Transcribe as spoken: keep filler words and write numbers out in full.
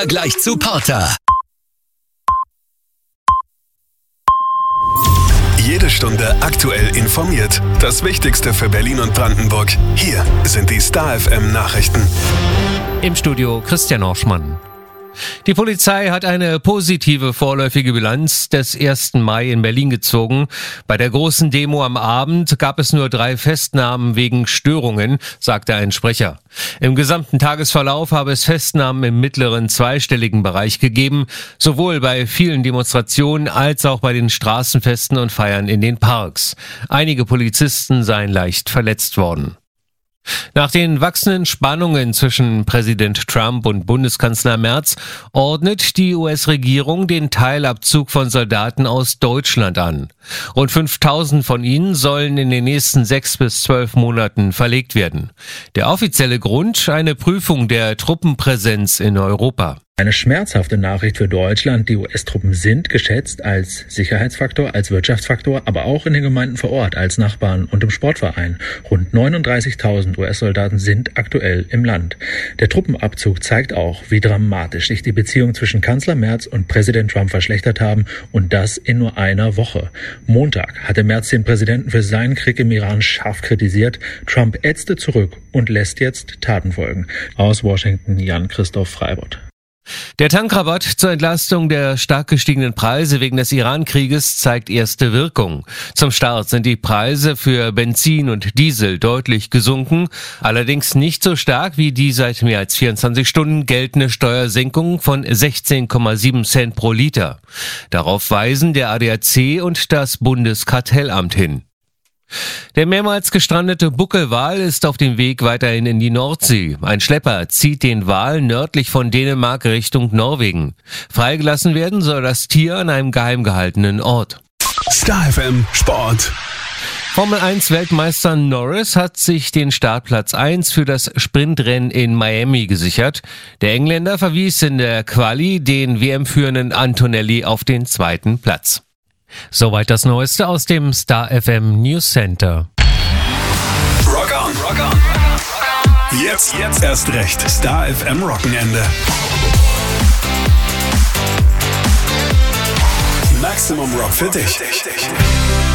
Gleich zu Porter. Jede Stunde aktuell informiert. Das Wichtigste für Berlin und Brandenburg. Hier sind die Star F M Nachrichten. Im Studio Christian Orschmann. Die Polizei hat eine positive vorläufige Bilanz des ersten Mai in Berlin gezogen. Bei der großen Demo am Abend gab es nur drei Festnahmen wegen Störungen, sagte ein Sprecher. Im gesamten Tagesverlauf habe es Festnahmen im mittleren zweistelligen Bereich gegeben, sowohl bei vielen Demonstrationen als auch bei den Straßenfesten und Feiern in den Parks. Einige Polizisten seien leicht verletzt worden. Nach den wachsenden Spannungen zwischen Präsident Trump und Bundeskanzler Merz ordnet die U S-Regierung den Teilabzug von Soldaten aus Deutschland an. Rund fünftausend von ihnen sollen in den nächsten sechs bis zwölf Monaten verlegt werden. Der offizielle Grund: eine Prüfung der Truppenpräsenz in Europa. Eine schmerzhafte Nachricht für Deutschland. Die U S-Truppen sind geschätzt als Sicherheitsfaktor, als Wirtschaftsfaktor, aber auch in den Gemeinden vor Ort, als Nachbarn und im Sportverein. Rund neununddreißigtausend U S-Soldaten sind aktuell im Land. Der Truppenabzug zeigt auch, wie dramatisch sich die Beziehungen zwischen Kanzler Merz und Präsident Trump verschlechtert haben, und das in nur einer Woche. Montag hatte Merz den Präsidenten für seinen Krieg im Iran scharf kritisiert. Trump ätzte zurück und lässt jetzt Taten folgen. Aus Washington, Jan-Christoph Freibott. Der Tankrabatt zur Entlastung der stark gestiegenen Preise wegen des Iran-Krieges zeigt erste Wirkung. Zum Start sind die Preise für Benzin und Diesel deutlich gesunken, allerdings nicht so stark wie die seit mehr als vierundzwanzig Stunden geltende Steuersenkung von sechzehn Komma sieben Cent pro Liter. Darauf weisen der A D A C und das Bundeskartellamt hin. Der mehrmals gestrandete Buckelwal ist auf dem Weg weiterhin in die Nordsee. Ein Schlepper zieht den Wal nördlich von Dänemark Richtung Norwegen. Freigelassen werden soll das Tier an einem geheim gehaltenen Ort. Star F M Sport. Formel eins Weltmeister Norris hat sich den Startplatz eins für das Sprintrennen in Miami gesichert. Der Engländer verwies in der Quali den W M-führenden Antonelli auf den zweiten Platz. Soweit das Neueste aus dem Star F M News Center. Rock on, rock on. Jetzt, jetzt erst recht. Star F M Wochenende. Maximum Rock für dich.